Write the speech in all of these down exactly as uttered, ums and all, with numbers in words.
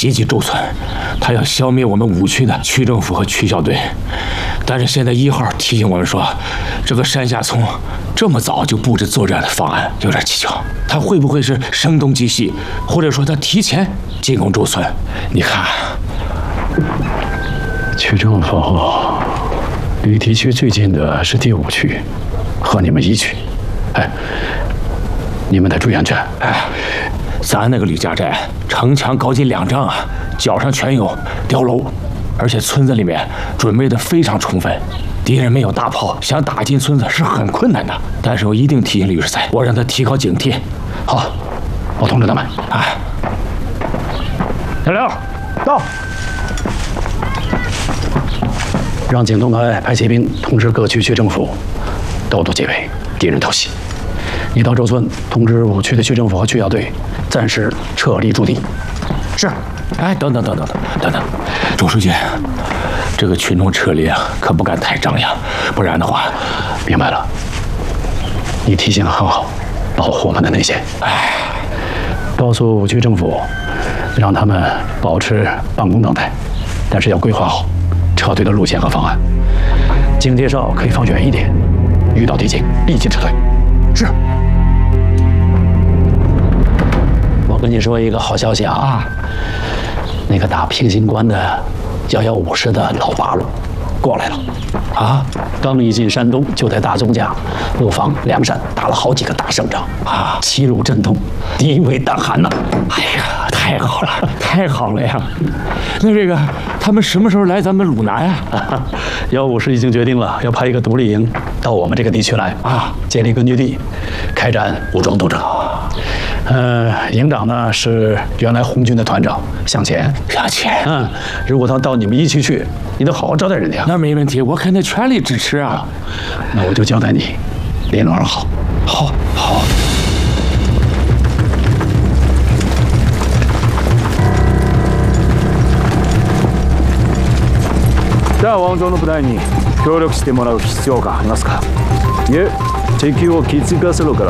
袭击周村，他要消灭我们五区的区政府和区校队。但是现在一号提醒我们说，这个山下聪这么早就布置作战的方案有点蹊跷，他会不会是声东击西，或者说他提前进攻周村？你看， 区政府离敌区最近的是第五区，和你们一区。哎，你们得注意安全。 哎，咱那个吕家寨城墙高近两丈啊，脚上全有碉楼，而且村子里面准备的非常充分，敌人没有大炮，想打进村子是很困难的。但是我一定提醒吕世才，我让他提高警惕。 好，我通知他们。 哎， 小刘，到。让警动队派骑兵通知各区区政府，都督戒备，敌人偷袭。你到周村通知五区的区政府和区校队，暂时撤离驻地。 是。哎，等等等等等等等，周书记，这个群众撤离啊，可不敢太张扬，不然的话， 明白了。你提醒得很好，保护我们的内线。 哎， 告诉五区政府，让他们保持办公状态，但是要规划好撤退的路线和方案。警戒哨可以放远一点，遇到敌情立即撤退。 是。 我跟你说一个好消息啊！啊，那个打平型关的遥遥五师的老八路过来了。啊，刚一进山东，就在大宗家、布防、梁山打了好几个大胜仗啊，齐鲁震动，敌为胆寒呐！ 哎呀，太好了，太好了呀！那这个他们什么时候来咱们鲁南呀？ 幺五师已经决定了，要派一个独立营到我们这个地区来啊，建立根据地，开展武装斗争。呃，营长呢是原来红军的团长向前。 向前。 嗯，如果他到你们一区去，你得好好招待人家。 那没问题，我肯定全力支持啊。 那我就交代你，联络而好。 好，好。 では王城の部隊に協力してもらう必要がありますか？いえ、敵を気づかせるから。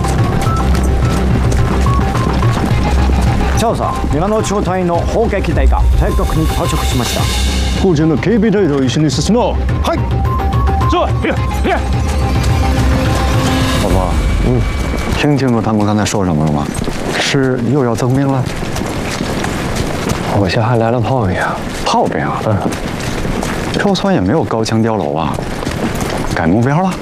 調査、皆の中隊の砲撃隊が帝国に到着しました。 附近の警備隊と一緒に進もう。 はい。 走，别别。 老婆，嗯，听清楚他们刚才说什么了吗？是又要增兵了？ 我家还来了炮兵。 炮兵？嗯。周村也没有高墙碉楼啊，改目标了？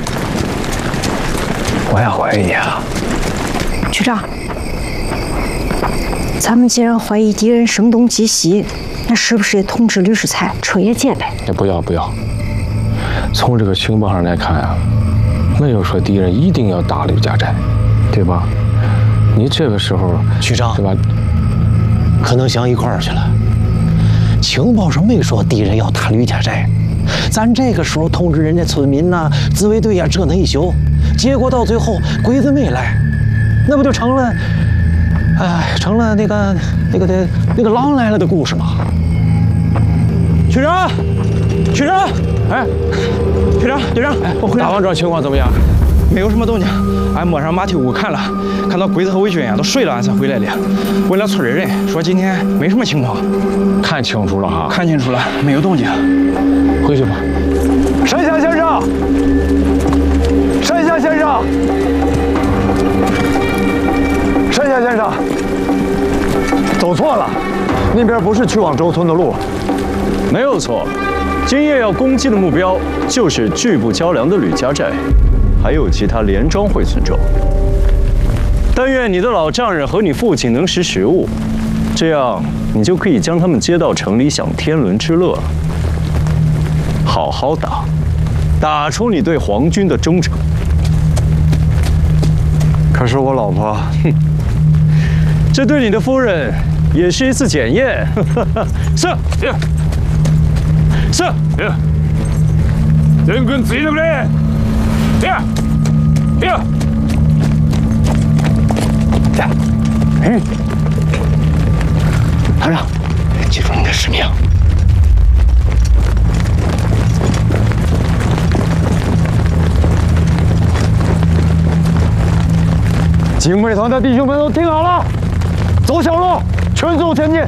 我也怀疑啊。 局长，咱们既然怀疑敌人声东击西，那是不是也通知吕世才彻夜戒备？ 不要不要，从这个情报上来看啊，没有说敌人一定要打吕家寨，对吧？你这个时候， 局长， 对吧？ 可能想一块儿去了。情报上没说敌人要打吕家寨，咱这个时候通知人家村民呐、自卫队呀折腾一宿，结果到最后鬼子没来，那不就成了，哎，成了那个那个的那个狼来了的故事吗？ 区长，区长， 哎， 区长，队长， 哎， 我回来。 大王这情况怎么样？ 没有什么动静，俺摸上马蹄屋看了，看到鬼子和伪军啊都睡了，俺才回来的。问了村里人，说今天没什么情况。 看清楚了哈？ 看清楚了，没有动静。 回去吧。 山下先生，山下先生，山下先生，走错了，那边不是去往周村的路。 没有错，今夜要攻击的目标就是据部交粮的吕家寨。还有其他连庄会村庄。但愿你的老丈人和你父亲能识时务，这样你就可以将他们接到城里享天伦之乐。好好打，打出你对皇军的忠诚。 可是我老婆， 哼，这对你的夫人也是一次检验。是，是， 全軍ついてくれ。いや、いや。 哎，团长，记住你的使命。 警卫团的弟兄们都听好了，走小路，全速前进。